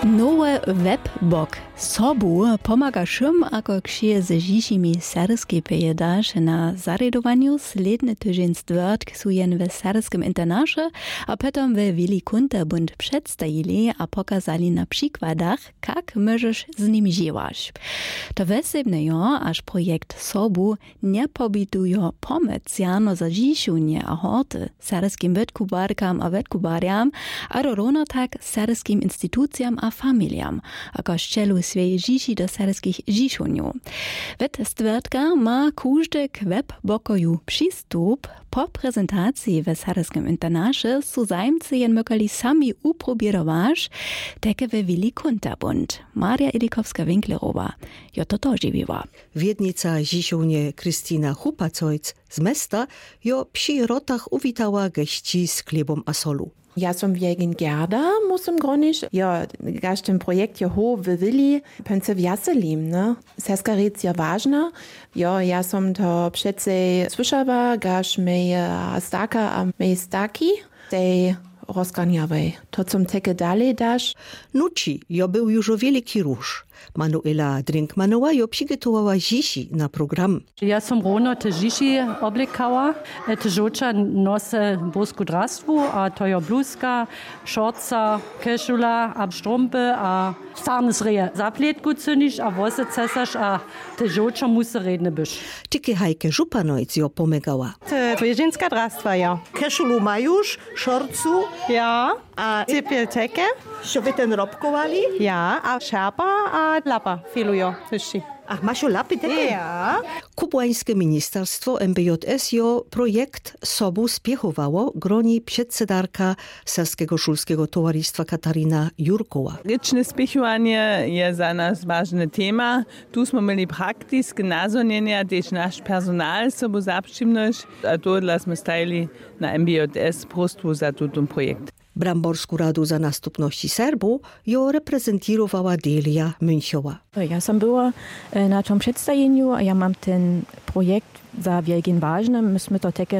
Nowy webbok sobu pomaga všim, ako kšije ze žišimi serbski pejedaš na zaredovanju sledny tydzień stwerdk su jen w serbskim internasze, a potom we Wili Kunterbund przedstawili a pokazali na przykładach, jak możesz z nimi żywać. To wesebne jo, aż projekt sobu nie pobitujo pomec jano za žišunje a horty serbskim wetkubarkam a wetkubariam, a rovno tak serbskim instytucjam a familiam, a kościelu swojej žiši do serbskich žišuniu. Wet stwerdka ma każdy k webbokoju przystup. Po prezentacji w serbskim internasze su zajmcy jen mogli sami uprobierować, takie we Wili Kunterbund. Maria Ilikowska-Winklerowa jo to żywiła. Wiednica žišunie Krystyna Hupacojc z mesta jo przy rotach uwitała gości z chlebom a solu. Ja som wegen Gerda, musím groniš. Ja, gaš ten projekt jo ho v Wili, pence vjaselim, ne? Serska rec je važna. Ja som to přece slyšava, gaš mej staka a mej staki, tej rozganjawej. To som teke dalej daš. Nuci, jo był już o wielki rusz. Manuela Drinkmanowa jo przygotowała dziś na program. Ja som rovno te žiši oblikała. Te žoča nose bosku drastvu, a to je bluzka, šorca, kešula, a štrumpe, a sarnes reje. Zapletku cyniš, a vose cesaš, a te žoča musi redne byš. Tyke Hajke Županojc jo pomagała. To je ženska drastva, ja. Kešulu majuš, šorcu. Ja, a cipie teke. Що ви ten robkovali? Ja, a šerpa a lapa filujo tyši. Ach, masz lapy takie? Ja. Kubłańskie Ministerstwo MBJS jo projekt sobu spiechowało groni przedsedarka Serskiego Szulskiego Towarzystwa Katarina Jurkowa. Ryczne spiechowanie je za nas ważne tema. Tu smo mieli praktiske nazonjenja, też nasz personal sobu zapšimnoš, a to smo stajili na MBJS prostvu za tutun projekt. Bramborsku Radu za Nastupności Serbu jo reprezentowała Delia Münchowa. Ja sam była na tym przedstawieniu, a ja mam ten projekt za wielkim ważnym. Myśmy to takie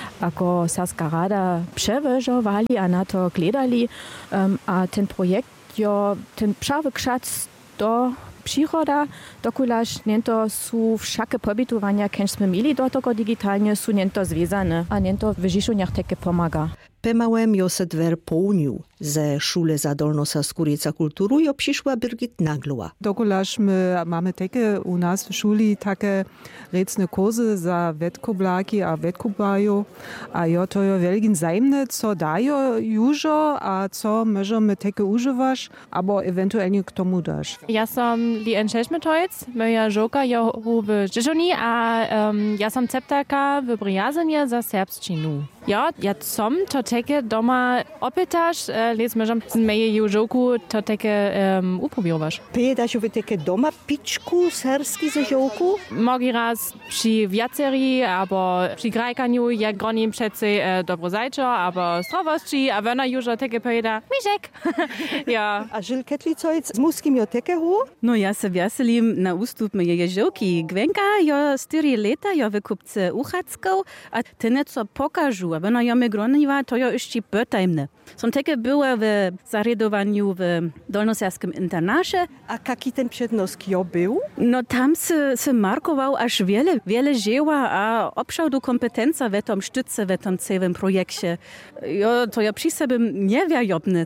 jako Serska Rada przewyżowali, a na to gledali. A ten projekt, jo, ten prawy kszac do przychoda, dokulaż niento su wszakie pobytowania, kiedyśmy mieli do tego digitalnie, su niento związane, a niento w Žišuniach takie pomaga. Pemałem jo se dwer połnił. Ze Szule za Dolnosaskurica Kulturu jo przyszła Birgit Naglowa. Dokulaż my mamy takie u nas w szuli takie recne kursy za wetkublaki a wetkubaju, a jo to jo wielkin zajmne, co dajo jużo, a co możemy takie używać, albo ewentualnie k tomu dasz. Ja som Lien Šešmetojc, moja žoka je v Žižoni, a ja som ceptarka v Briazenie za serbščinu. Ja som to také doma opýtaš, les možem z mojej žoku to také uprobírovaš. Piedaš ju také doma pičku sersky ze žoku? Mogi raz przy viaceri, abo przy grajkaniu, jak gronim přece dobro zajčo, abo zdravosті, a ona južo také pojeda, Mišek. Ja. A Žil Ketlicojc z muskim jo takeho? No ja se veselim na ústup mojej žoky. Gwenka jo 4 leta jo v kupce Uchackou, a te něco pokažu. A ona jo mi groniva, to jo ešte pötajmne. Som také była w zaredowaniu w Dolnoserskim internasze. A jaki ten przednosk jo był? No tam se markował aż wiele dzieła, a obszał do kompetencja w tym sztyce, w tym całym projekcie. Jo, to ja przy sobie nie wiajobne,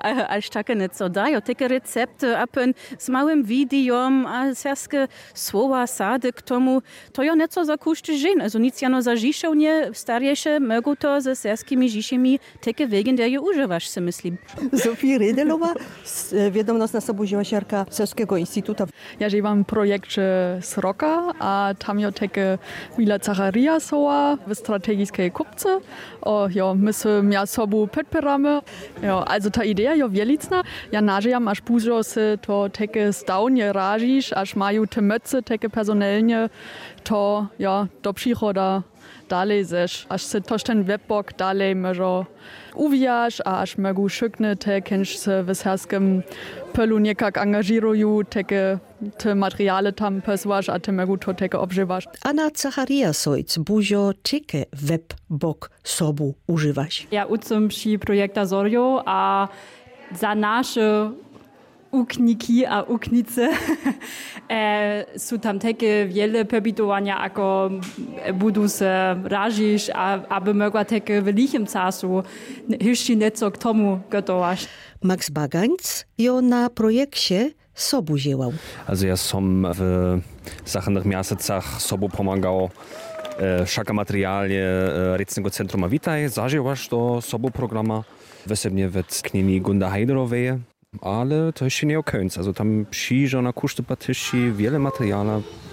aż takie nieco dają. Takie recepty, a pen z małym videom, a serskie słowa, sady k tomu, to ja nieco zakuszczy żyn. Also nic jano za Žišovnie starejsze mogą to ze serskimi Žišimi takie wegen der je używasz, se myslím. Zofia Redelowa, wiadomostna sobuziosiarka Serskiego Instytutu. Ja żywam projekcie Sroka, a tam jo takie Mila Zachariasowa w strategiskiej kupce. Ja, my ja sobu podpieramy. Ja, also ta idea jo wielitna. Ja nażyjam, aż dużo se to takie stałnie ražiš, aż mają te möce takie personalnie, to ja do przychoda dalej zesz, aż se toż ten webbok dalej może uwijasz, a aż mogą szykne te kęż se w serskim polu niekak angażirują, takie te materiale tam peswasz, a te mogą to takie obżywasz. Anna Zachariasojc buzio tyke webbok sobu używasz. Ja ucum przy projekta Zorjo, a za nasze ukniki a uknice. Są tam takie wiele pobytowania, jako budu se razić, aby mogła takie w lichem czasu jeszcze nieco k tomu gotować. Max Bagańc jo na projekcie sobu ziełał. Also ja som w zachodnich miastach sobu pomagał wszelkie materialie Recnego Centrum Witaj zażywasz do sobu programa. Wesebnie w knieni Gunda Heiderowej, ale to jeszcze nie o końcu. Also tam przyjdzie na kuszty patyści wiele materiału.